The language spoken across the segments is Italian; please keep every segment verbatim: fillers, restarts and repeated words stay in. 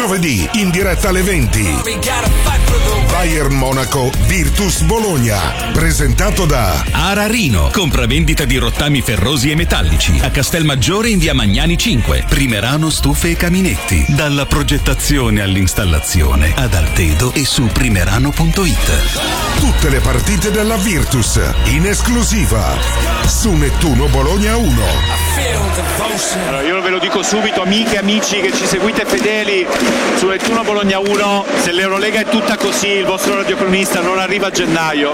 Giovedì in diretta alle venti. Bayern Monaco Virtus Bologna, presentato da Ararino, compravendita di rottami ferrosi e metallici a Castelmaggiore in via Magnani cinque. Primerano stufe e caminetti, dalla progettazione all'installazione ad Altedo e su primerano punto it. Tutte le partite della Virtus in esclusiva su Nettuno Bologna uno. Allora, io ve lo dico subito, amiche e amici che ci seguite fedeli su Nettuno Bologna uno, se l'Eurolega è tutta così, il vostro radiocronista non arriva a gennaio.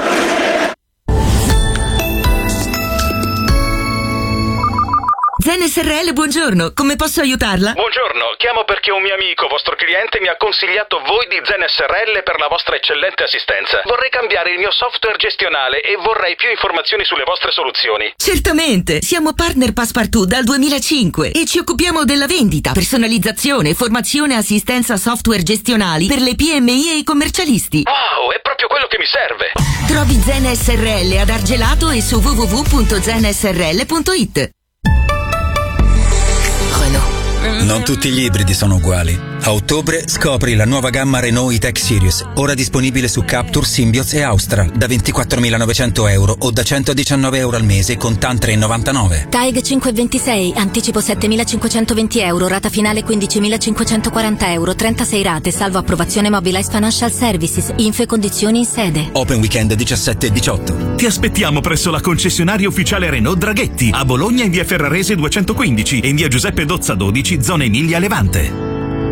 Zen S R L, buongiorno, come posso aiutarla? Buongiorno, chiamo perché un mio amico, vostro cliente, mi ha consigliato voi di Zen S R L per la vostra eccellente assistenza. Vorrei cambiare il mio software gestionale e vorrei più informazioni sulle vostre soluzioni. Certamente, siamo partner Passepartout dal duemilacinque e ci occupiamo della vendita, personalizzazione, formazione e assistenza software gestionali per le P M I e i commercialisti. Wow, è proprio quello che mi serve. Trovi Zen S R L ad Argelato e su w w w punto zen s r l punto it. Non tutti gli ibridi sono uguali. A ottobre scopri la nuova gamma Renault E-Tech Sirius, ora disponibile su Captur, Symbioz e Austral, da ventiquattromilanovecento euro o da centodiciannove euro al mese con TAN tre virgola novantanove. TAG cinque virgola ventisei, anticipo settemilacinquecentoventi euro, rata finale quindicimilacinquecentoquaranta euro, trentasei rate, salvo approvazione Mobilize Financial Services, info e condizioni in sede. Open weekend diciassette e diciotto. Ti aspettiamo presso la concessionaria ufficiale Renault Draghetti, a Bologna in via Ferrarese duecentoquindici e in via Giuseppe Dozza dodici, zona Emilia Levante.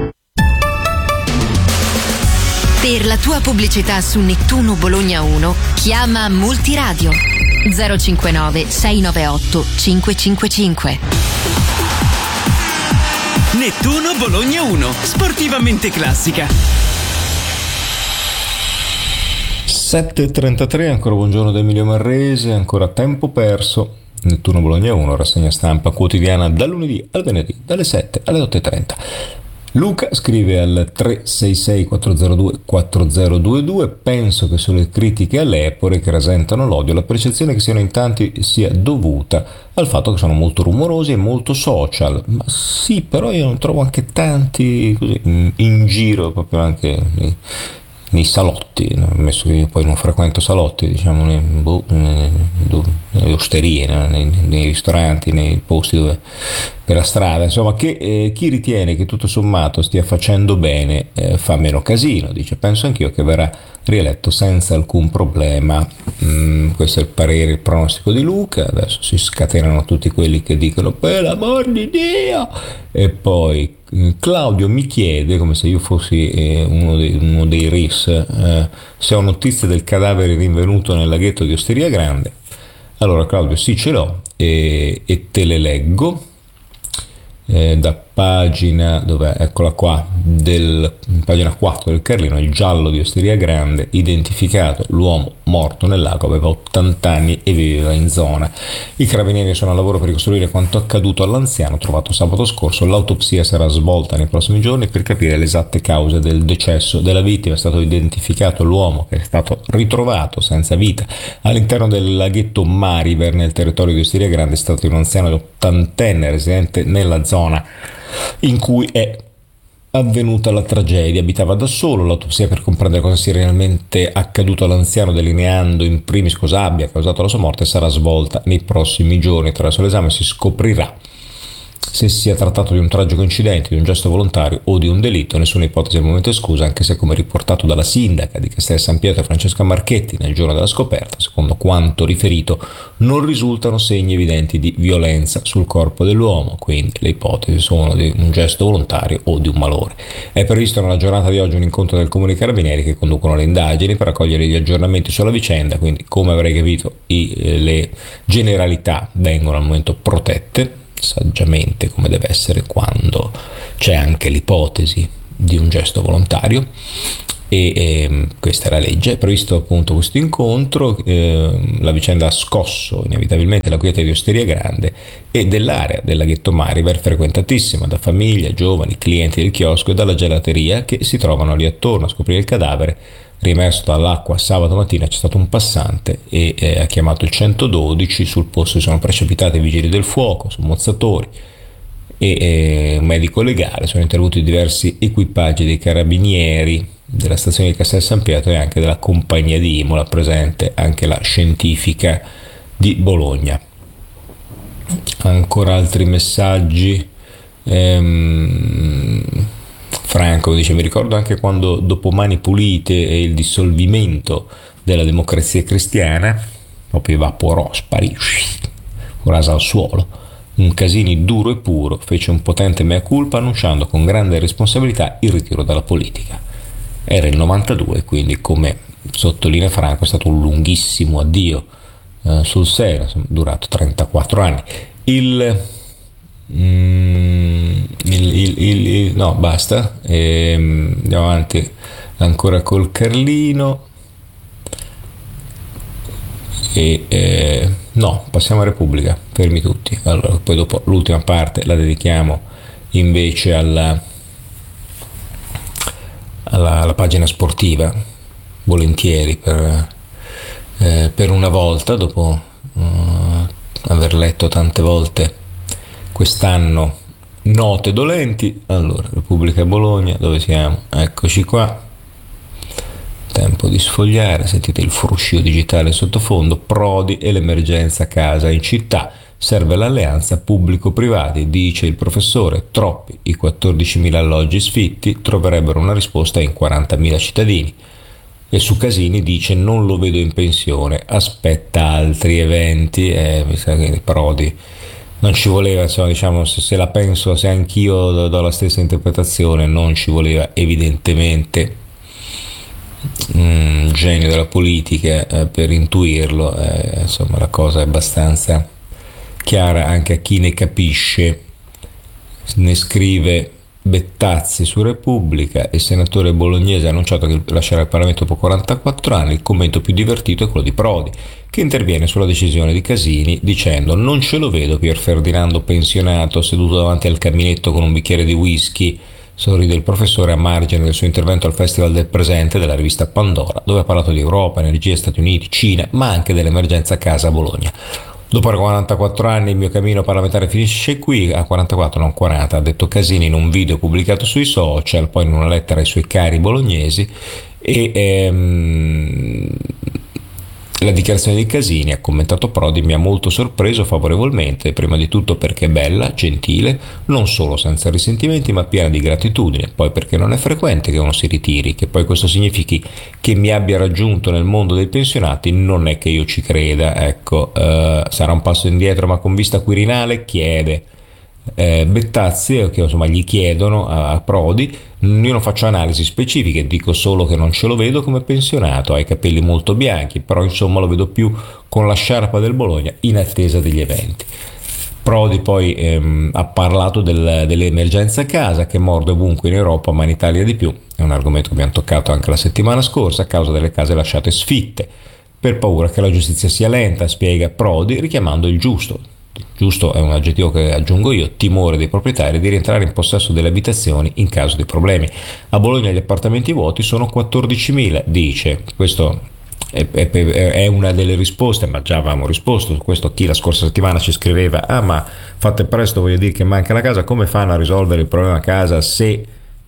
Per la tua pubblicità su Nettuno Bologna uno, chiama Multiradio zero cinquantanove sei novantaotto cinque cinque cinque. Nettuno Bologna uno, sportivamente classica. sette e trentatré, ancora buongiorno da Emilio Marrese, ancora tempo perso. Nettuno Bologna uno, rassegna stampa quotidiana dal lunedì al venerdì, dalle sette alle otto e trenta. Luca scrive al tre sei sei quattro zero due quattro zero due due: penso che sulle critiche all'Epore che rasentano l'odio la percezione che siano in tanti sia dovuta al fatto che sono molto rumorosi e molto social. Ma sì, però io ne trovo anche tanti così in, in giro, proprio anche nei, nei salotti, ammesso che io poi non frequento salotti, diciamo nei, boh, nei, nelle osterie, nei, nei ristoranti, nei posti dove per la strada, insomma, che eh, chi ritiene che tutto sommato stia facendo bene eh, fa meno casino, dice. Penso anch'io che verrà rieletto senza alcun problema. Mm, questo è il parere, il pronostico di Luca. Adesso si scatenano tutti quelli che dicono per l'amor di Dio, e poi eh, Claudio mi chiede, come se io fossi eh, uno, dei, uno dei R I S, eh, se ho notizie del cadavere rinvenuto nel laghetto di Osteria Grande. Allora Claudio, sì, ce l'ho e, e te le leggo. Eh, da pagina, dov'è? Eccola qua, del, pagina quattro del Carlino, il giallo di Osteria Grande, identificato l'uomo morto nel lago, aveva ottanta anni e viveva in zona. I carabinieri sono a lavoro per ricostruire quanto accaduto all'anziano trovato sabato scorso. L'autopsia sarà svolta nei prossimi giorni per capire le esatte cause del decesso della vittima. È stato identificato l'uomo che è stato ritrovato senza vita all'interno del laghetto Mariver nel territorio di Osteria Grande. È stato un anziano ottantenne residente nella zona in cui è avvenuta la tragedia. Abitava da solo. L'autopsia per comprendere cosa sia realmente accaduto all'anziano, delineando in primis cosa abbia causato la sua morte, sarà svolta nei prossimi giorni. Attraverso l'esame si scoprirà se si sia trattato di un tragico incidente, di un gesto volontario o di un delitto. Nessuna ipotesi al momento esclusa, anche se, come riportato dalla sindaca di Castel San Pietro Francesca Marchetti nel giorno della scoperta, secondo quanto riferito, non risultano segni evidenti di violenza sul corpo dell'uomo, quindi le ipotesi sono di un gesto volontario o di un malore. È previsto nella giornata di oggi un incontro del Comune Carabinieri che conducono le indagini per raccogliere gli aggiornamenti sulla vicenda, quindi, come avrei capito, i, le generalità vengono al momento protette saggiamente, come deve essere quando c'è anche l'ipotesi di un gesto volontario, e eh, questa è la legge. È previsto appunto questo incontro. Eh, la vicenda ha scosso inevitabilmente la quiete di Osteria Grande e dell'area del laghetto Mariver, frequentatissima da famiglie, giovani, clienti del chiosco e dalla gelateria che si trovano lì attorno a scoprire il cadavere. Riemerso dall'acqua sabato mattina c'è stato un passante e eh, ha chiamato il centododici. Sul posto si sono precipitati i vigili del fuoco, sommozzatori, e eh, un medico legale. Sono intervenuti diversi equipaggi dei carabinieri della stazione di Castel San Pietro e anche della compagnia di Imola, presente anche la scientifica di Bologna. Ancora altri messaggi. ehm, Franco dice: mi ricordo anche quando dopo Mani Pulite e il dissolvimento della Democrazia Cristiana proprio evaporò, sparì, fu rasa al suolo. Un Casini duro e puro fece un potente mea culpa annunciando con grande responsabilità il ritiro dalla politica. Era il novantadue, quindi, come sottolinea Franco, è stato un lunghissimo addio eh, sul serio, durato trentaquattro anni. Il, mm, il, il, il, il no, basta, e, andiamo avanti ancora col Carlino. E eh, no, passiamo a Repubblica, fermi tutti. Allora, poi dopo l'ultima parte la dedichiamo invece alla, alla, alla pagina sportiva, volentieri, per, eh, per una volta, dopo uh, aver letto tante volte quest'anno note dolenti. Allora, Repubblica Bologna, dove siamo? Eccoci qua. Tempo di sfogliare, sentite il fruscio digitale sottofondo. Prodi e l'emergenza casa in città, serve l'alleanza pubblico-privati, dice il professore. Troppi i quattordicimila alloggi sfitti, troverebbero una risposta in quarantamila cittadini. E su Casini dice: non lo vedo in pensione, aspetta altri eventi. Eh, mi sa che Prodi non ci voleva, insomma, diciamo, se, se la penso, se anch'io do, do la stessa interpretazione, non ci voleva evidentemente un genio della politica eh, per intuirlo. Eh, insomma, la cosa è abbastanza chiara anche a chi ne capisce. Ne scrive Bettazzi su Repubblica: il senatore bolognese ha annunciato che lascerà il Parlamento dopo quarantaquattro anni. Il commento più divertito è quello di Prodi, che interviene sulla decisione di Casini dicendo: non ce lo vedo Pier Ferdinando pensionato seduto davanti al caminetto con un bicchiere di whisky. Sorride il professore a margine del suo intervento al Festival del Presente della rivista Pandora, dove ha parlato di Europa, energia, Stati Uniti, Cina, ma anche dell'emergenza casa a Bologna. Dopo quarantaquattro anni il mio cammino parlamentare finisce qui. A quarantaquattro, non quaranta, ha detto Casini in un video pubblicato sui social, poi in una lettera ai suoi cari bolognesi. E ehm, la dichiarazione di Casini, ha commentato Prodi, mi ha molto sorpreso favorevolmente, prima di tutto perché è bella, gentile, non solo senza risentimenti ma piena di gratitudine, poi perché non è frequente che uno si ritiri. Che poi questo significhi che mi abbia raggiunto nel mondo dei pensionati non è che io ci creda. Ecco, eh, sarà un passo indietro ma con vista quirinale, chiede eh, Bettazzi, che insomma gli chiedono a, a Prodi. Io non faccio analisi specifiche, dico solo che non ce lo vedo come pensionato, ha i capelli molto bianchi, però insomma lo vedo più con la sciarpa del Bologna in attesa degli eventi. Prodi poi ehm, ha parlato del, dell'emergenza casa che morde ovunque in Europa, ma in Italia di più. È un argomento che abbiamo toccato anche la settimana scorsa, a causa delle case lasciate sfitte, per paura che la giustizia sia lenta, spiega Prodi, richiamando il giusto. Giusto è un aggettivo che aggiungo io, timore dei proprietari di rientrare in possesso delle abitazioni in caso di problemi. A Bologna gli appartamenti vuoti sono quattordicimila, dice. Questo è, è, è una delle risposte, ma già avevamo risposto su questo. Chi la scorsa settimana ci scriveva: ah, ma fate presto, voglio dire che manca la casa, come fanno a risolvere il problema casa se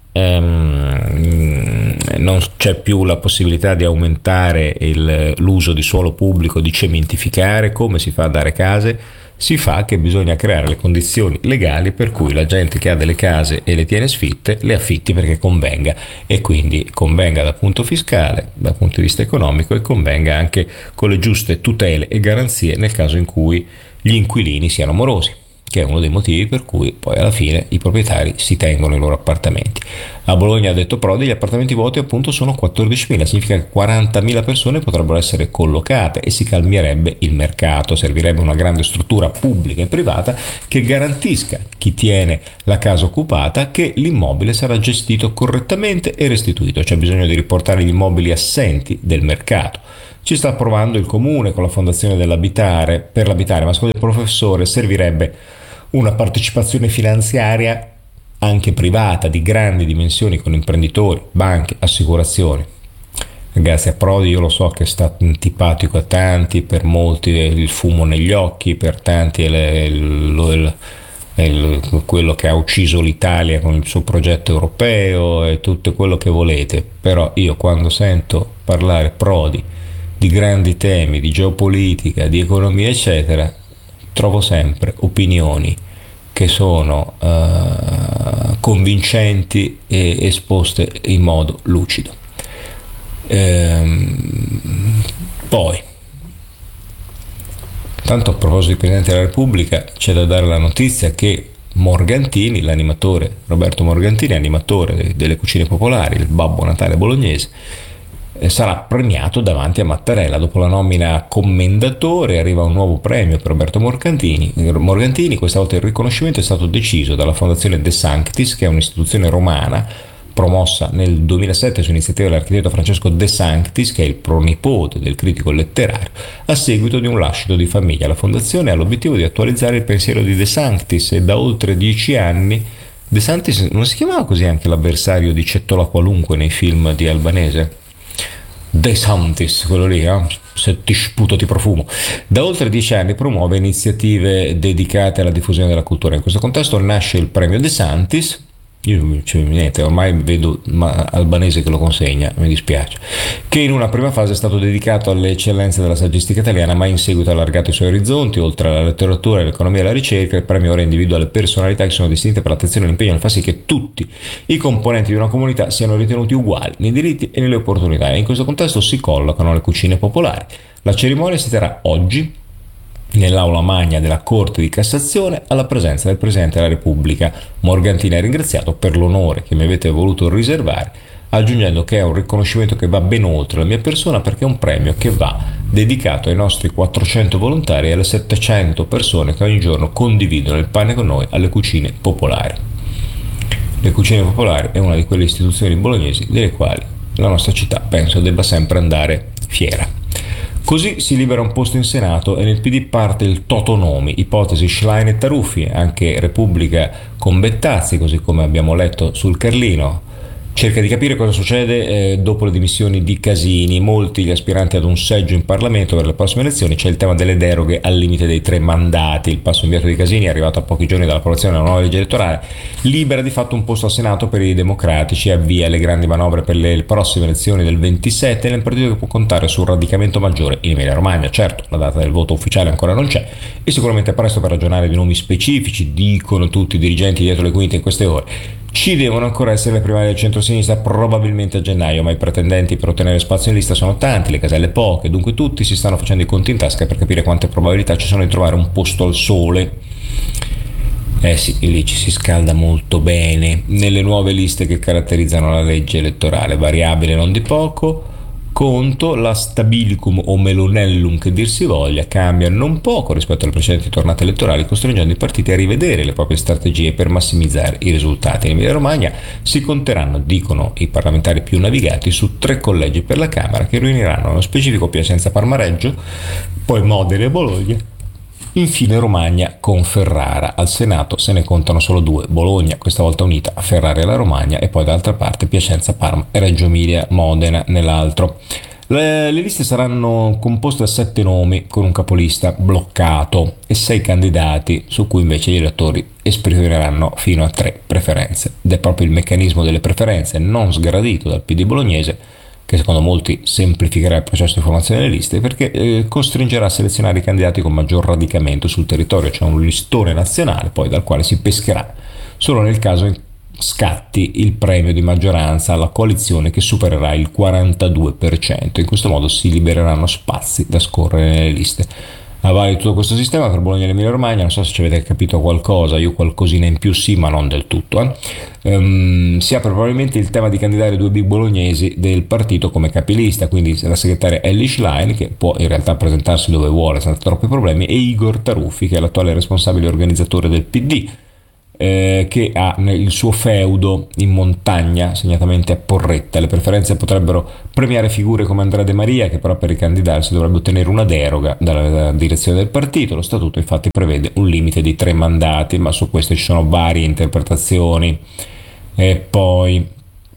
ehm, non c'è più la possibilità di aumentare il, l'uso di suolo pubblico, di cementificare? Come si fa a dare case? Si fa che bisogna creare le condizioni legali per cui la gente che ha delle case e le tiene sfitte le affitti perché convenga, e quindi convenga dal punto fiscale, dal punto di vista economico, e convenga anche con le giuste tutele e garanzie nel caso in cui gli inquilini siano morosi, che è uno dei motivi per cui poi alla fine i proprietari si tengono i loro appartamenti. A Bologna, ha detto Prodi, gli appartamenti vuoti appunto sono quattordicimila, significa che quarantamila persone potrebbero essere collocate e si calmierebbe il mercato. Servirebbe una grande struttura pubblica e privata che garantisca chi tiene la casa occupata che l'immobile sarà gestito correttamente e restituito. C'è bisogno di riportare gli immobili assenti del mercato. Ci sta provando il comune con la fondazione dell'abitare per l'abitare, ma secondo il professore servirebbe una partecipazione finanziaria anche privata di grandi dimensioni con imprenditori, banche, assicurazioni. Grazie a Prodi, io lo so che è stato antipatico a tanti, per molti il fumo negli occhi, per tanti il, il, il, è il, quello che ha ucciso l'Italia con il suo progetto europeo e tutto quello che volete, però io quando sento parlare Prodi di grandi temi, di geopolitica, di economia eccetera, trovo sempre opinioni che sono uh, convincenti e esposte in modo lucido. Ehm, poi, tanto a proposito del Presidente della Repubblica, c'è da dare la notizia che Morgantini, l'animatore Roberto Morgantini, animatore delle Cucine Popolari, il Babbo Natale bolognese, sarà premiato davanti a Mattarella. Dopo la nomina a commendatore arriva un nuovo premio per Roberto Morgantini. Morgantini, questa volta il riconoscimento è stato deciso dalla Fondazione De Sanctis, che è un'istituzione romana promossa nel duemilasette su iniziativa dell'architetto Francesco De Sanctis, che è il pronipote del critico letterario, a seguito di un lascito di famiglia. La fondazione ha l'obiettivo di attualizzare il pensiero di De Sanctis e da oltre dieci anni De Sanctis non si chiamava così anche l'avversario di Cettola Qualunque nei film di Albanese? De Santis, quello lì, eh? Se ti sputo ti profumo. Da oltre dieci anni promuove iniziative dedicate alla diffusione della cultura. In questo contesto nasce il premio De Santis. Io cioè, niente, ormai vedo Albanese che lo consegna, mi dispiace, che in una prima fase è stato dedicato alle eccellenze della saggistica italiana, ma in seguito ha allargato i suoi orizzonti. Oltre alla letteratura, l'economia e la ricerca, il premio ora individua le personalità che sono distinte per l'attenzione e l'impegno nel far sì che tutti i componenti di una comunità siano ritenuti uguali nei diritti e nelle opportunità, e in questo contesto si collocano le cucine popolari. La cerimonia si terrà oggi nell'aula magna della Corte di Cassazione alla presenza del Presidente della Repubblica. Morgantini è ringraziato per l'onore che mi avete voluto riservare, aggiungendo che è un riconoscimento che va ben oltre la mia persona, perché è un premio che va dedicato ai nostri quattrocento volontari e alle settecento persone che ogni giorno condividono il pane con noi alle cucine popolari. Le cucine popolari è una di quelle istituzioni bolognesi delle quali la nostra città penso debba sempre andare fiera. Così si libera un posto in Senato e nel P D parte il Totonomi, ipotesi Schlein e Taruffi, anche Repubblica con Bettazzi, così come abbiamo letto sul Carlino. Cerca di capire cosa succede eh, dopo le dimissioni di Casini. Molti gli aspiranti ad un seggio in Parlamento per le prossime elezioni. C'è il tema delle deroghe al limite dei tre mandati. Il passo inviato di Casini, arrivato a pochi giorni dall'approvazione della nuova legge elettorale, libera di fatto un posto al Senato per i democratici, avvia le grandi manovre per le prossime elezioni del ventisette nel partito che può contare sul radicamento maggiore in Emilia Romagna. Certo, la data del voto ufficiale ancora non c'è e sicuramente è presto per ragionare di nomi specifici, dicono tutti i dirigenti dietro le quinte in queste ore. Ci devono ancora essere le primarie del centro-sinistra, probabilmente a gennaio, ma i pretendenti per ottenere spazio in lista sono tanti, le caselle poche, dunque tutti si stanno facendo i conti in tasca per capire quante probabilità ci sono di trovare un posto al sole. Eh sì, lì ci si scalda molto bene. Nelle nuove liste che caratterizzano la legge elettorale, variabile non di poco, conto, la stabilicum o melonellum che dir si voglia, cambia non poco rispetto alle precedenti tornate elettorali, costringendo i partiti a rivedere le proprie strategie per massimizzare i risultati. In Emilia Romagna si conteranno, dicono i parlamentari più navigati, su tre collegi per la Camera che riuniranno nello specifico Piacenza Parma-Reggio, poi Modena e Bologna. Infine Romagna con Ferrara. Al Senato se ne contano solo due, Bologna questa volta unita a Ferrara e la Romagna, e poi d'altra parte Piacenza, Parma e Reggio Emilia, Modena nell'altro. Le, le liste saranno composte da sette nomi con un capolista bloccato e sei candidati su cui invece gli elettori esprimeranno fino a tre preferenze. Ed è proprio il meccanismo delle preferenze non sgradito dal P D bolognese che secondo molti semplificherà il processo di formazione delle liste, perché eh, costringerà a selezionare i candidati con maggior radicamento sul territorio. C'è un listone nazionale poi dal quale si pescherà solo nel caso in scatti il premio di maggioranza alla coalizione che supererà il quarantadue per cento. In questo modo si libereranno spazi da scorrere nelle liste. A valle tutto questo sistema per Bologna e Emilia Romagna, non so se ci avete capito qualcosa, io qualcosina in più sì, ma non del tutto. Eh. Um, si apre probabilmente il tema di candidare due big bolognesi del partito come capilista, quindi la segretaria Elly Schlein, che può in realtà presentarsi dove vuole senza troppi problemi, e Igor Taruffi, che è l'attuale responsabile organizzatore del P D, eh, che ha il suo feudo in montagna, segnatamente a Porretta. Le preferenze potrebbero premiare figure come Andrea De Maria, che però per ricandidarsi dovrebbe ottenere una deroga dalla direzione del partito. Lo statuto infatti prevede un limite di tre mandati, ma su questo ci sono varie interpretazioni. E poi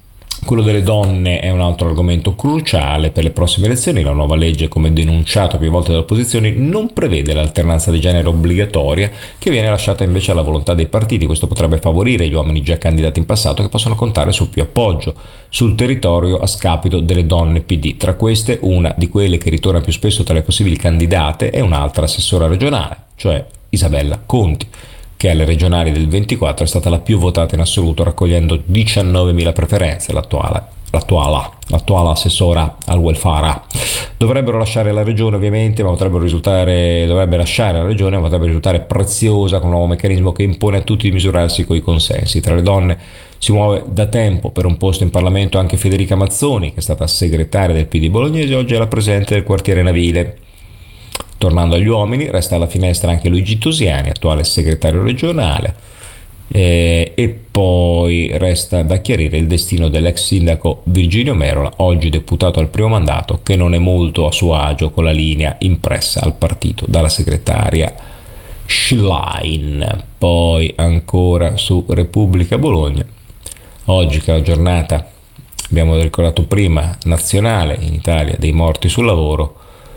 Quello delle donne è un altro argomento cruciale per le prossime elezioni. La nuova legge, come denunciato più volte dalle opposizioni, non prevede l'alternanza di genere obbligatoria, che viene lasciata invece alla volontà dei partiti. Questo potrebbe favorire gli uomini già candidati in passato, che possono contare su più appoggio sul territorio a scapito delle donne P D. Tra queste, una di quelle che ritorna più spesso tra le possibili candidate è un'altra assessora regionale, cioè Isabella Conti, che alle regionali del ventiquattro è stata la più votata in assoluto, raccogliendo diciannovemila preferenze. L'attuale, l'attuale, l'attuale assessora al welfare. Dovrebbero lasciare la regione ovviamente, ma potrebbero risultare, dovrebbe lasciare la regione, ma potrebbe risultare preziosa con un nuovo meccanismo che impone a tutti di misurarsi con i consensi. Tra le donne si muove da tempo per un posto in Parlamento anche Federica Mazzoni, che è stata segretaria del P D bolognese, oggi è la presidente del quartiere Navile. Tornando agli uomini, resta alla finestra anche Luigi Tosiani, attuale segretario regionale, eh, e poi resta da chiarire il destino dell'ex sindaco Virginio Merola, oggi deputato al primo mandato, che non è molto a suo agio con la linea impressa al partito dalla segretaria Schlein. Poi ancora su Repubblica Bologna, oggi che è la giornata, abbiamo ricordato prima, nazionale in Italia dei morti sul lavoro.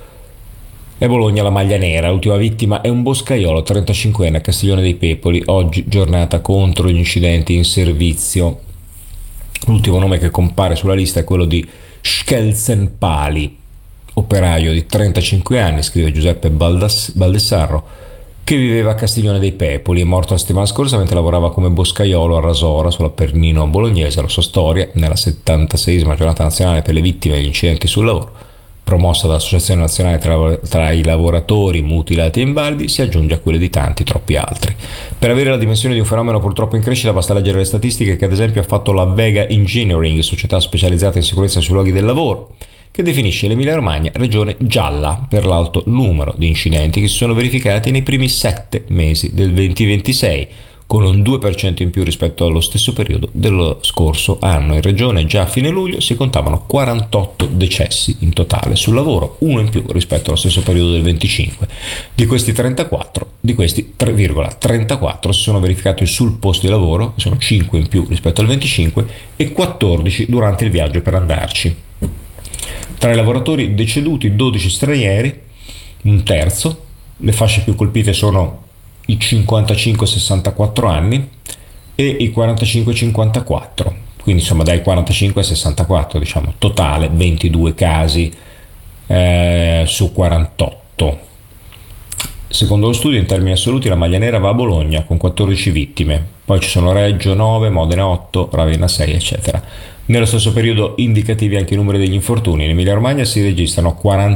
E Bologna la maglia nera, l'ultima vittima è un boscaiolo trentacinquenne a Castiglione dei Pepoli, oggi giornata contro gli incidenti in servizio. L'ultimo nome che compare sulla lista è quello di Schelzenpali, operaio di trentacinque anni, scrive Giuseppe Baldas- Baldessarro, che viveva a Castiglione dei Pepoli, è morto la settimana scorsa mentre lavorava come boscaiolo a Rasora, sull'Appennino bolognese. La sua storia, nella settantaseiesima giornata nazionale per le vittime degli incidenti sul lavoro, promossa dall'Associazione Nazionale tra, tra i lavoratori mutilati e invalidi, si aggiunge a quelle di tanti troppi altri. Per avere la dimensione di un fenomeno purtroppo in crescita basta leggere le statistiche che ad esempio ha fatto la Vega Engineering, società specializzata in sicurezza sui luoghi del lavoro, che definisce l'Emilia-Romagna regione gialla per l'alto numero di incidenti che si sono verificati nei primi sette mesi del duemilaventisei, con un due per cento in più rispetto allo stesso periodo dello scorso anno. In regione già a fine luglio si contavano quarantotto decessi in totale sul lavoro, uno in più rispetto allo stesso periodo del venticinque. Di questi trentaquattro, di questi tre virgola trentaquattro si sono verificati sul posto di lavoro, sono cinque in più rispetto al venticinque, e quattordici durante il viaggio per andarci. Tra i lavoratori deceduti dodici stranieri, un terzo. Le fasce più colpite sono i cinquantacinque sessantaquattro anni e i quarantacinque cinquantaquattro, quindi insomma dai quarantacinque ai sessantaquattro, diciamo, totale ventidue casi eh, su quarantotto. Secondo lo studio, in termini assoluti, la maglia nera va a Bologna con quattordici vittime, poi ci sono Reggio nove, Modena otto, Ravenna sei, eccetera. Nello stesso periodo indicativi anche i numeri degli infortuni. In Emilia Romagna si registrano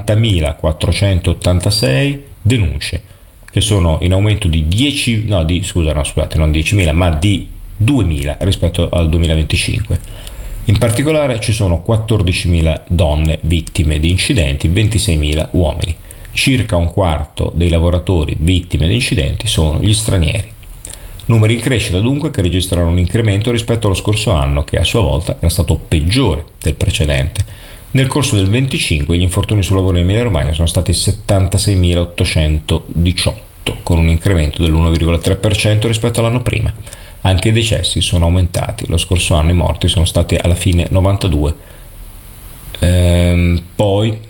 quarantamilaquattrocentottantasei denunce, che sono in aumento di dieci, no, di, scusa, no, scusate, non diecimila, ma di duemila rispetto al duemilaventicinque. In particolare ci sono quattordicimila donne vittime di incidenti, ventiseimila uomini. Circa un quarto dei lavoratori vittime di incidenti sono gli stranieri. Numeri in crescita dunque, che registrano un incremento rispetto allo scorso anno, che a sua volta era stato peggiore del precedente. Nel corso del venticinque gli infortuni sul lavoro in Emilia Romagna sono stati settantaseimilaottocentodiciotto, con un incremento dell'uno virgola tre per cento rispetto all'anno prima. Anche i decessi sono aumentati. Lo scorso anno i morti sono stati alla fine novantadue. Ehm, poi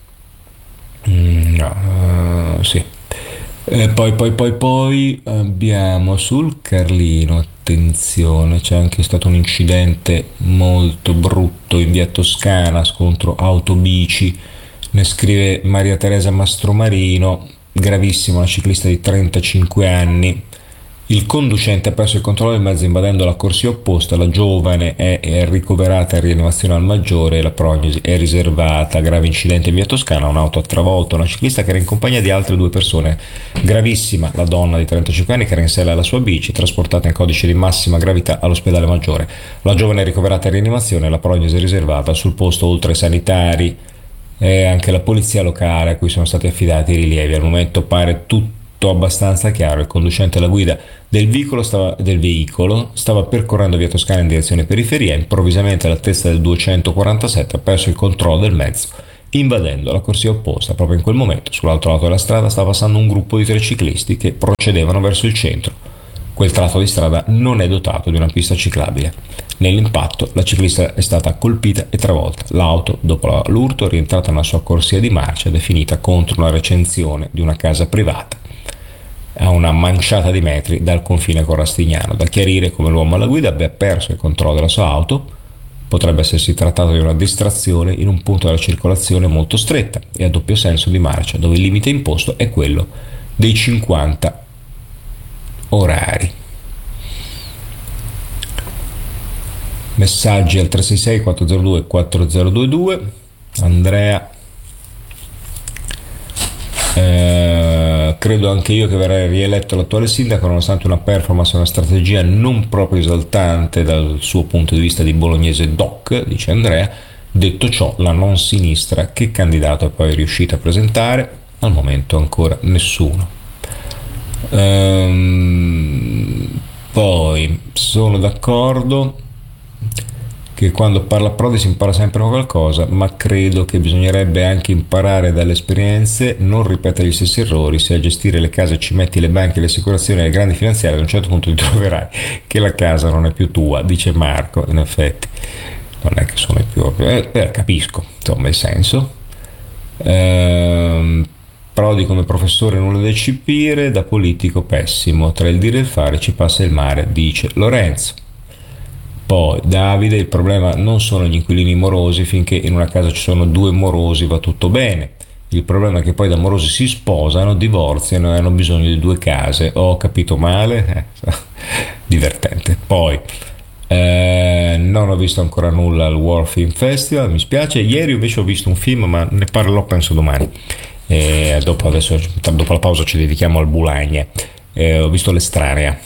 no, uh, sì. Eh, poi poi poi poi abbiamo sul Carlino, attenzione, c'è anche stato un incidente molto brutto in via Toscana, scontro auto-bici, ne scrive Maria Teresa Mastromarino, gravissimo, una ciclista di trentacinque anni. Il conducente ha perso il controllo del mezzo invadendo la corsia opposta, la giovane è, è ricoverata in rianimazione al Maggiore e la prognosi è riservata. Grave incidente in via Toscana, un'auto ha travolto una ciclista che era in compagnia di altre due persone. Gravissima la donna di trentacinque anni che era in sella alla sua bici, trasportata in codice di massima gravità all'ospedale Maggiore. La giovane è ricoverata in rianimazione e la prognosi è riservata. Sul posto, oltre ai sanitari e anche la polizia locale a cui sono stati affidati i rilievi. Al momento pare tutto abbastanza chiaro. Il conducente alla guida del veicolo stava, del veicolo stava percorrendo via Toscana in direzione periferia, improvvisamente all'altezza del duecentoquarantasette ha perso il controllo del mezzo invadendo la corsia opposta. Proprio in quel momento sull'altro lato della strada stava passando un gruppo di tre ciclisti che procedevano verso il centro. Quel tratto di strada non è dotato di una pista ciclabile. Nell'impatto la ciclista è stata colpita e travolta. L'auto, dopo l'urto, è rientrata nella sua corsia di marcia ed è finita contro una recinzione di una casa privata a una manciata di metri dal confine con Rastignano. Da chiarire come l'uomo alla guida abbia perso il controllo della sua auto. Potrebbe essersi trattato di una distrazione in un punto della circolazione molto stretta e a doppio senso di marcia, dove il limite imposto è quello dei cinquanta orari. Messaggi al tre sei sei quattro zero due quattro zero due due. Andrea: eh, credo anche io che verrà rieletto l'attuale sindaco, nonostante una performance e una strategia non proprio esaltante dal suo punto di vista di bolognese doc, dice Andrea. Detto ciò, la non sinistra che candidato è poi riuscita a presentare? Al momento ancora nessuno. Ehm, poi sono d'accordo che quando parla Prodi si impara sempre qualcosa, ma credo che bisognerebbe anche imparare dalle esperienze, non ripetere gli stessi errori. Se a gestire le case ci metti le banche, le assicurazioni e le grandi finanziarie, ad un certo punto ti troverai che la casa non è più tua, dice Marco. In effetti non è che sono più eh, eh, capisco insomma il senso. ehm, Prodi come professore nulla da eccepire, da politico pessimo, tra il dire e il fare ci passa il mare, dice Lorenzo. Poi Davide: il problema non sono gli inquilini morosi, finché in una casa ci sono due morosi va tutto bene, il problema è che poi da morosi si sposano, divorziano e hanno bisogno di due case. Ho capito male? Eh, divertente. Poi eh, non ho visto ancora nulla al World Film Festival, mi spiace. Ieri invece ho visto un film, ma ne parlerò penso domani. E dopo, adesso, dopo la pausa ci dedichiamo al Boulogne. Eh, ho visto L'Estranea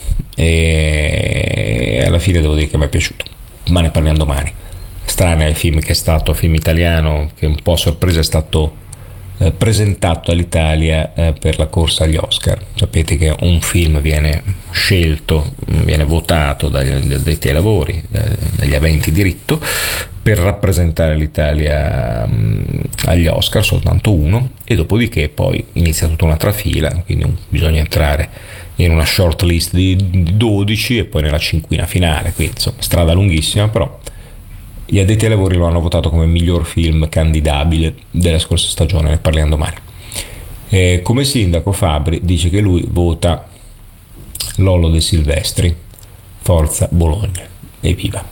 e alla fine devo dire che mi è piaciuto, ma ne parliamo domani. L'Estranea è il film che è stato film italiano che un po' a sorpresa è stato eh, presentato all'Italia eh, per la corsa agli Oscar. Sapete che un film viene scelto, viene votato dagli addetti ai lavori, dagli aventi diritto, per rappresentare l'Italia mh, agli Oscar, soltanto uno, e dopodiché poi inizia tutta un'altra fila, quindi bisogna entrare in una short list di dodici e poi nella cinquina finale, quindi insomma strada lunghissima, però gli addetti ai lavori lo hanno votato come miglior film candidabile della scorsa stagione, ne parliamo domani. E come sindaco Fabri dice che lui vota Lollo De Silvestri, forza Bologna, evviva.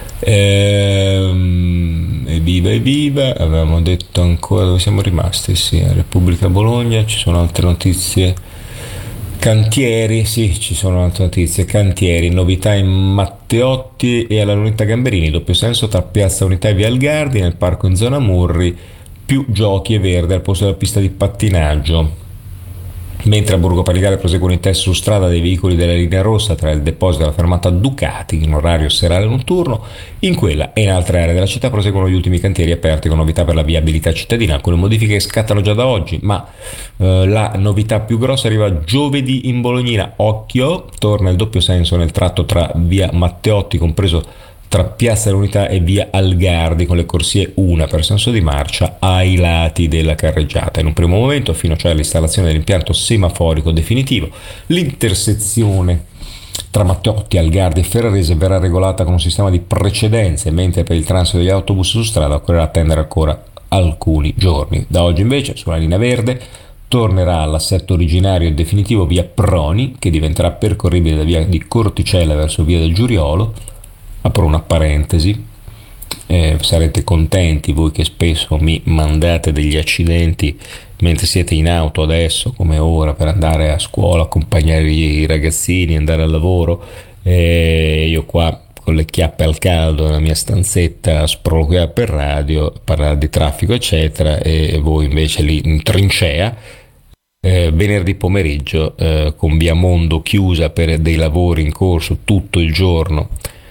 Ehm, evviva evviva. Avevamo detto ancora dove siamo rimasti, sì, a Repubblica Bologna. Ci sono altre notizie. Cantieri, sì, ci sono altre notizie. Cantieri, novità in Matteotti e alla Lunetta Gamberini, doppio senso tra Piazza Unità e Via Algardi, nel parco in zona Murri, più giochi e verde al posto della pista di pattinaggio. Mentre a Borgo Panigale proseguono i test su strada dei veicoli della linea rossa tra il deposito e la fermata Ducati in orario serale notturno, in quella e in altre aree della città proseguono gli ultimi cantieri aperti con novità per la viabilità cittadina. Alcune modifiche scattano già da oggi, ma eh, la novità più grossa arriva giovedì in Bolognina. Occhio, torna il doppio senso nel tratto tra via Matteotti, compreso tra Piazza dell'Unità e via Algardi, con le corsie una per senso di marcia ai lati della carreggiata. In un primo momento, fino cioè all'installazione dell'impianto semaforico definitivo, l'intersezione tra Matteotti, Algardi e Ferrarese verrà regolata con un sistema di precedenze, mentre per il transito degli autobus su strada occorrerà attendere ancora alcuni giorni. Da oggi invece, sulla linea verde, tornerà all'assetto originario e definitivo via Proni, che diventerà percorribile da via di Corticella verso via del Giuriolo. Apro una parentesi, eh, sarete contenti voi che spesso mi mandate degli accidenti mentre siete in auto adesso come ora per andare a scuola, accompagnare i ragazzini, andare al lavoro, e io qua con le chiappe al caldo nella mia stanzetta a sproloquiare per radio, parlare di traffico eccetera, e voi invece lì in trincea. Eh, venerdì pomeriggio eh, con via Mondo chiusa per dei lavori in corso tutto il giorno,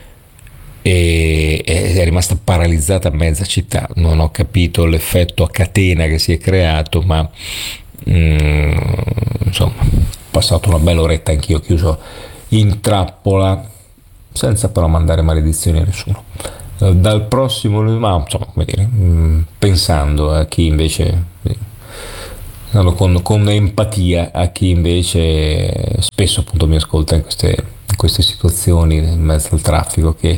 e è rimasta paralizzata mezza città. Non ho capito l'effetto a catena che si è creato, ma mm, insomma ho passato una bella oretta anch'io chiuso in trappola, senza però mandare maledizioni a nessuno. Dal prossimo, ma insomma, come dire, pensando a chi invece, con, con empatia a chi invece spesso appunto mi ascolta in queste, in queste situazioni in mezzo al traffico, che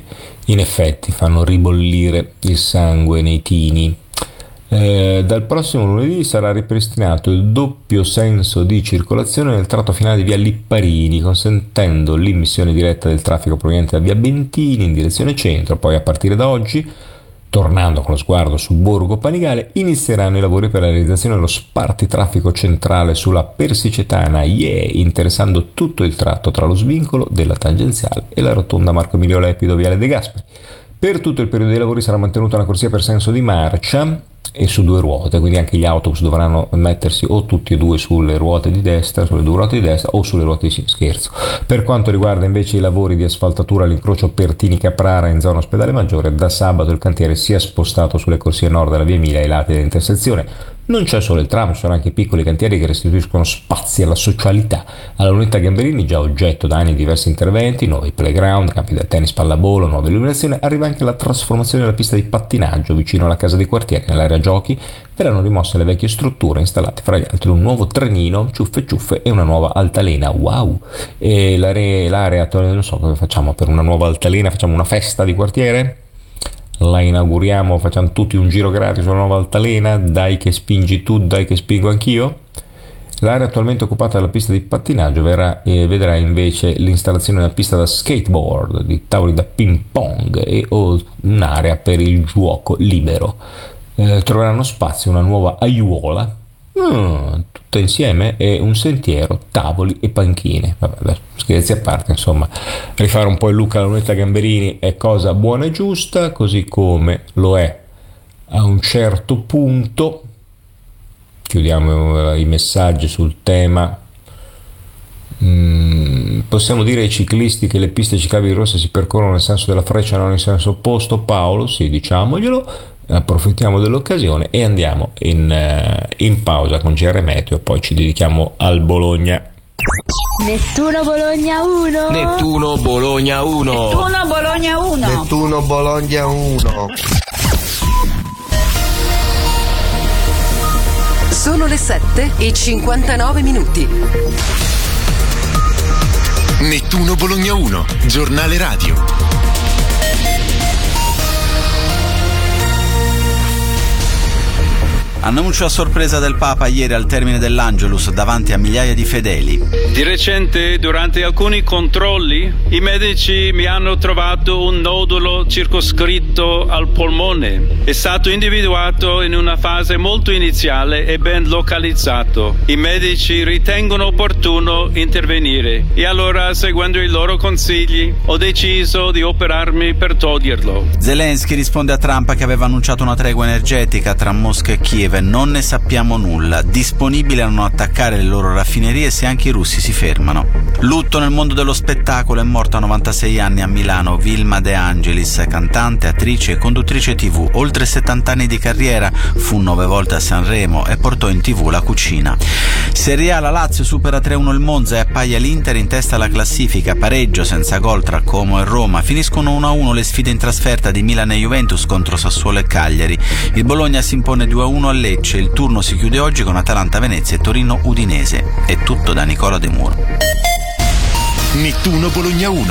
in effetti fanno ribollire il sangue nei tini. Eh, dal prossimo lunedì sarà ripristinato il doppio senso di circolazione nel tratto finale di via Lipparini, consentendo l'immissione diretta del traffico proveniente da via Bentini in direzione centro. Poi a partire da oggi, tornando con lo sguardo su Borgo Panigale, inizieranno i lavori per la realizzazione dello spartitraffico centrale sulla Persicetana, yeah, interessando tutto il tratto tra lo svincolo della tangenziale e la rotonda Marco Emilio Lepido, viale De Gasperi. Per tutto il periodo dei lavori sarà mantenuta una corsia per senso di marcia e su due ruote, quindi anche gli autobus dovranno mettersi o tutti e due sulle ruote di destra, sulle due ruote di destra o sulle ruote di sinistra. Scherzo. Per quanto riguarda invece i lavori di asfaltatura all'incrocio Pertini-Caprara in zona Ospedale Maggiore, da sabato il cantiere si è spostato sulle corsie nord della via Emilia ai lati dell'intersezione. Non c'è solo il tram, ci sono anche piccoli cantieri che restituiscono spazi alla socialità. Alla Lunetta Gamberini, già oggetto da anni di diversi interventi, nuovi playground, campi da tennis, pallavolo, nuova illuminazione, arriva anche la trasformazione della pista di pattinaggio vicino alla casa dei quartieri. Nell'area giochi verranno rimosse le vecchie strutture, installate fra gli altri un nuovo trenino, ciuffe ciuffe e una nuova altalena. Wow! E l'area, l'area non so come facciamo per una nuova altalena, facciamo una festa di quartiere? La inauguriamo, facciamo tutti un giro gratis sulla nuova altalena, dai che spingi tu, dai che spingo anch'io. L'area attualmente occupata dalla pista di pattinaggio verrà, eh, vedrà invece l'installazione di una pista da skateboard, di tavoli da ping pong e o un'area per il gioco libero. Eh, troveranno spazio una nuova aiuola, mm, tutta insieme, e un sentiero, tavoli e panchine. Vabbè, scherzi a parte, insomma, rifare un po' il look alla Lunetta Gamberini è cosa buona e giusta, così come lo è a un certo punto. Chiudiamo i messaggi sul tema. Mm, possiamo dire ai ciclisti che le piste ciclabili rosse si percorrono nel senso della freccia, non in senso opposto? Paolo, sì, diciamoglielo. Approfittiamo dell'occasione e andiamo in, uh, in pausa con G R Meteo e poi ci dedichiamo al Bologna. Nettuno Bologna uno. Nettuno Bologna uno. Nettuno Bologna uno. Nettuno Bologna uno. Sono le sette e cinquantanove minuti. Nettuno Bologna uno, giornale radio. Annuncio a sorpresa del Papa ieri al termine dell'Angelus davanti a migliaia di fedeli. Di recente, durante alcuni controlli, i medici mi hanno trovato un nodulo circoscritto al polmone. È stato individuato in una fase molto iniziale e ben localizzato. I medici ritengono opportuno intervenire e allora, seguendo i loro consigli, ho deciso di operarmi per toglierlo. Zelensky risponde a Trump che aveva annunciato una tregua energetica tra Mosca e Kiev. Non ne sappiamo nulla, disponibili a non attaccare le loro raffinerie se anche i russi si fermano. Lutto nel mondo dello spettacolo, è morta a novantasei anni a Milano Vilma De Angelis, cantante, attrice e conduttrice tivù. Oltre settanta anni di carriera, fu nove volte a Sanremo e portò in tivù La Cucina. Serie A, la Lazio supera tre uno il Monza e appaglia l'Inter in testa alla classifica, pareggio senza gol tra Como e Roma. Finiscono uno a uno le sfide in trasferta di Milan e Juventus contro Sassuolo e Cagliari. Il Bologna si impone due a uno a Lecce, il turno si chiude oggi con Atalanta Venezia e Torino Udinese. È tutto da Nicola De Muro. Nettuno Bologna uno.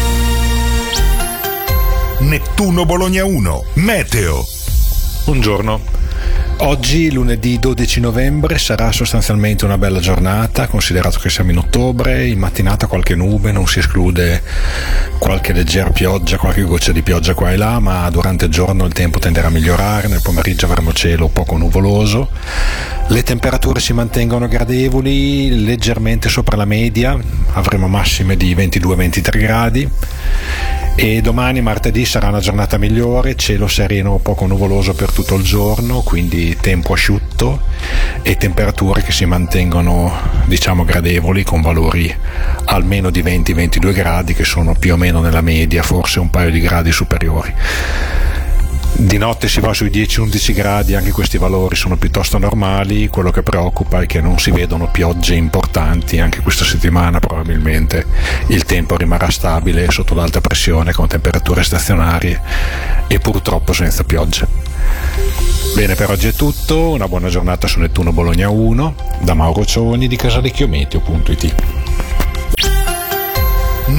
Nettuno Bologna uno. Meteo. Buongiorno. Oggi, lunedì dodici novembre, sarà sostanzialmente una bella giornata, considerato che siamo in ottobre. In mattinata qualche nube, non si esclude qualche leggera pioggia, qualche goccia di pioggia qua e là, ma durante il giorno il tempo tenderà a migliorare. Nel pomeriggio avremo cielo poco nuvoloso. Le temperature si mantengono gradevoli, leggermente sopra la media, avremo massime di ventidue ventitré gradi. E domani, martedì, sarà una giornata migliore, cielo sereno poco nuvoloso per tutto il giorno, quindi tempo asciutto e temperature che si mantengono, diciamo, gradevoli, con valori almeno di venti ventidue gradi, che sono più o meno nella media, forse un paio di gradi superiori. Di notte si va sui dieci undici gradi, anche questi valori sono piuttosto normali. Quello che preoccupa è che non si vedono piogge importanti. Anche questa settimana probabilmente il tempo rimarrà stabile sotto l'alta pressione, con temperature stazionarie e purtroppo senza piogge. Bene, per oggi è tutto. Una buona giornata su Nettuno Bologna uno da Mauro Cioni di casalecchiometeo punto it.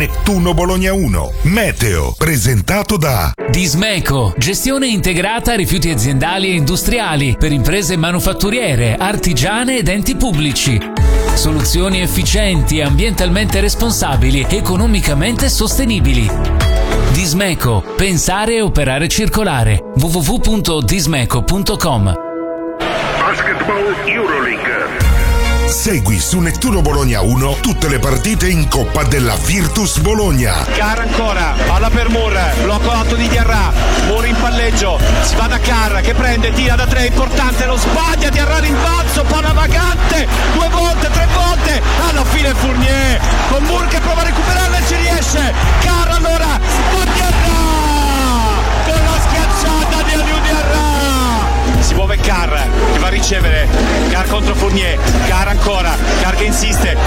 Nettuno Bologna uno. Meteo, presentato da Dismeco, gestione integrata rifiuti aziendali e industriali per imprese manufatturiere, artigiane ed enti pubblici. Soluzioni efficienti, ambientalmente responsabili, economicamente sostenibili. Dismeco, pensare e operare circolare. w w w punto dismeco punto com. Basketball Euroleague. Segui su Nettuno Bologna uno tutte le partite in Coppa della Virtus Bologna. Carr ancora, palla per Moore, blocco alto di Diarra, Moore in palleggio, si va da Carr che prende, tira da tre, importante, lo sbaglia, Diarra rimbalzo, palla vagante, due volte, tre volte, alla fine Fournier, con Moore che prova a recuperarla e ci riesce, Carr allora, con Diarra, con la schiacciata di Aliou Diarra. Si muove Carr che va a ricevere, Carr contro Fournier, Carr ancora, Carr che insiste,